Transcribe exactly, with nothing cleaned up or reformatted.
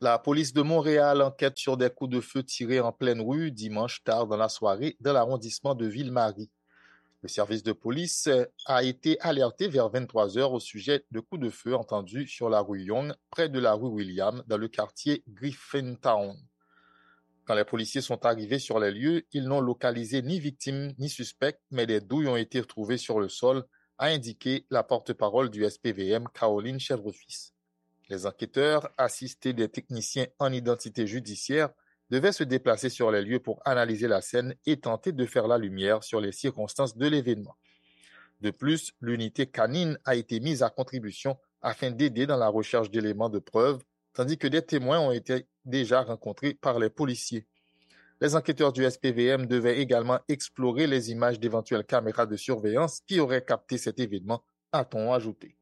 La police de Montréal enquête sur des coups de feu tirés en pleine rue dimanche tard dans la soirée dans l'arrondissement de Ville-Marie. Le service de police a été alerté vers vingt-trois heures au sujet de coups de feu entendus sur la rue Young, près de la rue William, dans le quartier Griffintown. Quand les policiers sont arrivés sur les lieux, ils n'ont localisé ni victime ni suspect, mais des douilles ont été retrouvées sur le sol, a indiqué la porte-parole du S P V M, Caroline Chèvrefils. Les enquêteurs, assistés des techniciens en identité judiciaire, devaient se déplacer sur les lieux pour analyser la scène et tenter de faire la lumière sur les circonstances de l'événement. De plus, l'unité canine a été mise à contribution afin d'aider dans la recherche d'éléments de preuve, tandis que des témoins ont été déjà rencontrés par les policiers. Les enquêteurs du S P V M devaient également explorer les images d'éventuelles caméras de surveillance qui auraient capté cet événement, a-t-on ajouté.